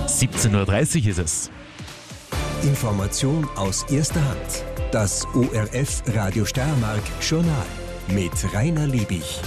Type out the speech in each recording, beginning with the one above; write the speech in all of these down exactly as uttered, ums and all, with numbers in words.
siebzehn Uhr dreißig ist es. Information aus erster Hand. Das O R F Radio Steiermark Journal mit Rainer Liebig.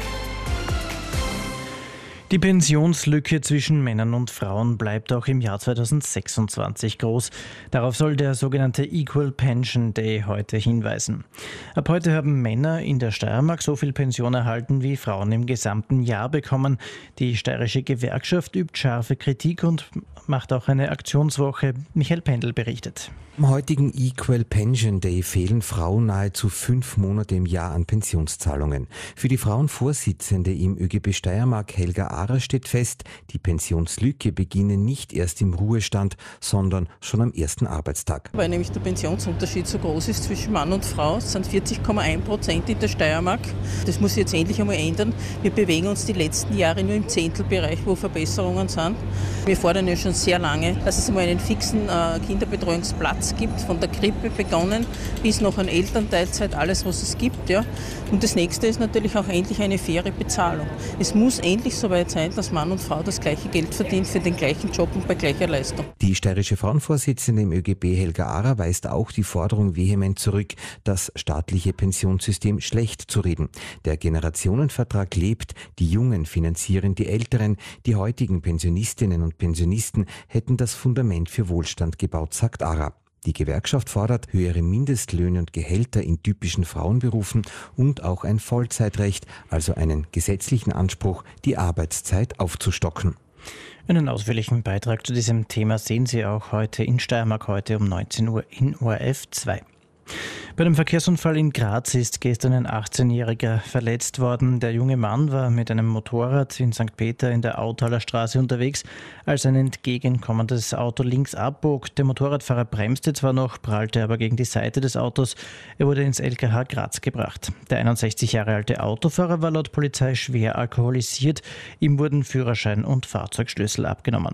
Die Pensionslücke zwischen Männern und Frauen bleibt auch im Jahr zweitausendsechsundzwanzig groß. Darauf soll der sogenannte Equal Pension Day heute hinweisen. Ab heute haben Männer in der Steiermark so viel Pension erhalten, wie Frauen im gesamten Jahr bekommen. Die steirische Gewerkschaft übt scharfe Kritik und macht auch eine Aktionswoche. Michael Pendel berichtet. Am heutigen Equal Pension Day fehlen Frauen nahezu fünf Monate im Jahr an Pensionszahlungen. Für die Frauenvorsitzende im ÖGB Steiermark, Helga Ahrer, steht fest, die Pensionslücke beginne nicht erst im Ruhestand, sondern schon am ersten Arbeitstag. Weil nämlich der Pensionsunterschied so groß ist zwischen Mann und Frau, es sind vierzig Komma eins Prozent in der Steiermark. Das muss sich jetzt endlich einmal ändern. Wir bewegen uns die letzten Jahre nur im Zehntelbereich, wo Verbesserungen sind. Wir fordern ja schon sehr lange, dass es einmal einen fixen äh, Kinderbetreuungsplatz gibt, von der Krippe begonnen bis noch an Elternteilzeit, alles was es gibt. Ja. Und das nächste ist natürlich auch endlich eine faire Bezahlung. Es muss endlich soweit sein, dass Mann und Frau das gleiche Geld verdienen für den gleichen Job und bei gleicher Leistung. Die steirische Frauenvorsitzende im ÖGB, Helga Ahrer, weist auch die Forderung vehement zurück, das staatliche Pensionssystem schlecht zu reden. Der Generationenvertrag lebt, die Jungen finanzieren die Älteren, die heutigen Pensionistinnen und Pensionisten hätten das Fundament für Wohlstand gebaut, sagt Ahrer. Die Gewerkschaft fordert höhere Mindestlöhne und Gehälter in typischen Frauenberufen und auch ein Vollzeitrecht, also einen gesetzlichen Anspruch, die Arbeitszeit aufzustocken. Einen ausführlichen Beitrag zu diesem Thema sehen Sie auch heute in Steiermark, heute um neunzehn Uhr in O R F zwei. Bei einem Verkehrsunfall in Graz ist gestern ein achtzehnjähriger verletzt worden. Der junge Mann war mit einem Motorrad in Sankt Peter in der Autaler Straße unterwegs, als ein entgegenkommendes Auto links abbog. Der Motorradfahrer bremste zwar noch, prallte aber gegen die Seite des Autos. Er wurde ins L K H Graz gebracht. Der einundsechzig Jahre alte Autofahrer war laut Polizei schwer alkoholisiert. Ihm wurden Führerschein und Fahrzeugschlüssel abgenommen.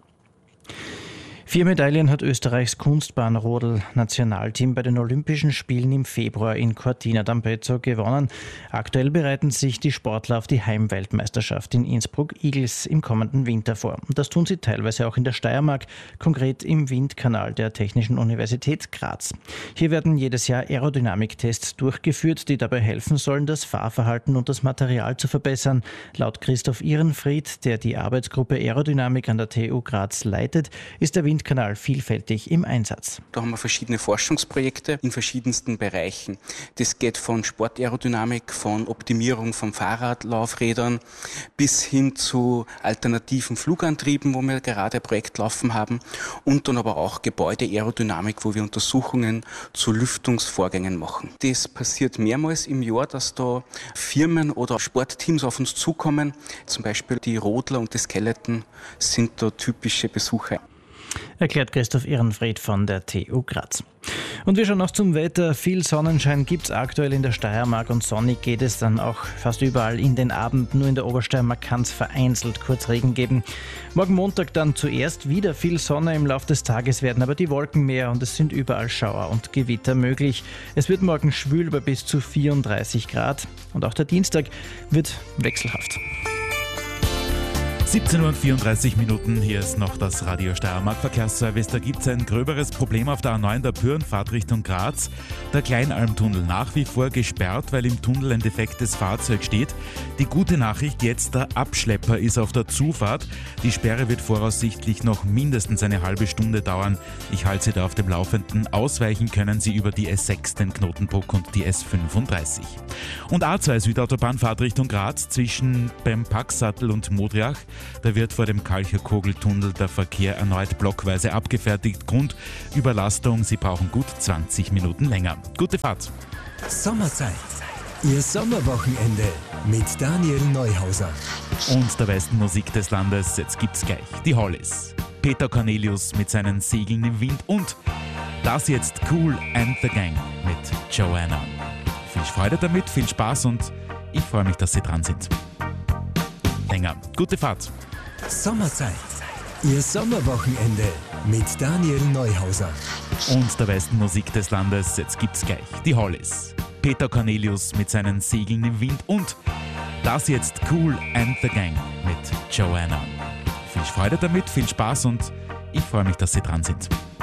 Vier Medaillen hat Österreichs Kunstbahnrodel-Nationalteam bei den Olympischen Spielen im Februar in Cortina d'Ampezzo gewonnen. Aktuell bereiten sich die Sportler auf die Heimweltmeisterschaft in Innsbruck-Igls im kommenden Winter vor. Und das tun sie teilweise auch in der Steiermark, konkret im Windkanal der Technischen Universität Graz. Hier werden jedes Jahr Aerodynamiktests durchgeführt, die dabei helfen sollen, das Fahrverhalten und das Material zu verbessern. Laut Christoph Ihrenfried, der die Arbeitsgruppe Aerodynamik an der T U Graz leitet, ist der Windkanal vielfältig im Einsatz. Da haben wir verschiedene Forschungsprojekte in verschiedensten Bereichen. Das geht von Sportaerodynamik, von Optimierung von Fahrradlaufrädern bis hin zu alternativen Flugantrieben, wo wir gerade ein Projekt laufen haben, und dann aber auch Gebäudeaerodynamik, wo wir Untersuchungen zu Lüftungsvorgängen machen. Das passiert mehrmals im Jahr, dass da Firmen oder Sportteams auf uns zukommen. Zum Beispiel die Rodler und die Skeleton sind da typische Besucher. Erklärt Christoph Ehrenfried von der T U Graz. Und wir schauen noch zum Wetter. Viel Sonnenschein gibt es aktuell in der Steiermark und sonnig geht es dann auch fast überall in den Abend. Nur in der Obersteiermark kann es vereinzelt kurz Regen geben. Morgen Montag dann zuerst wieder viel Sonne. Im Laufe des Tages werden aber die Wolken mehr und es sind überall Schauer und Gewitter möglich. Es wird morgen schwül bei bis zu vierunddreißig Grad und auch der Dienstag wird wechselhaft. siebzehn Uhr vierunddreißig Minuten, hier ist noch das Radio Steiermark Verkehrsservice. Da gibt es ein gröberes Problem auf der A neun der Pürenfahrt Richtung Graz. Der Kleinalmtunnel nach wie vor gesperrt, weil im Tunnel ein defektes Fahrzeug steht. Die gute Nachricht jetzt, der Abschlepper ist auf der Zufahrt. Die Sperre wird voraussichtlich noch mindestens eine halbe Stunde dauern. Ich halte Sie da auf dem Laufenden. Ausweichen können Sie über die S sechs, den Knotenpuck und die S fünfunddreißig. Und A zwei Südautobahnfahrt Richtung Graz zwischen beim Packsattel und Modriach. Da wird vor dem Kalcherkogeltunnel der Verkehr erneut blockweise abgefertigt. Grund Überlastung, Sie brauchen gut zwanzig Minuten länger. Gute Fahrt. Sommerzeit. Ihr Sommerwochenende mit Daniel Neuhauser. Und der besten Musik des Landes, jetzt gibt's gleich die Hollies. Peter Cornelius mit seinen Segeln im Wind und das jetzt Kool and the Gang mit Joanna. Viel Freude damit, viel Spaß und ich freue mich, dass Sie dran sind. Länger. Gute Fahrt. Sommerzeit. Ihr Sommerwochenende mit Daniel Neuhauser. Und der besten Musik des Landes, jetzt gibt's gleich die Hollies. Peter Cornelius mit seinen Segeln im Wind und das jetzt Kool and the Gang mit Joanna. Viel Freude damit, viel Spaß und Ich freue mich, dass Sie dran sind.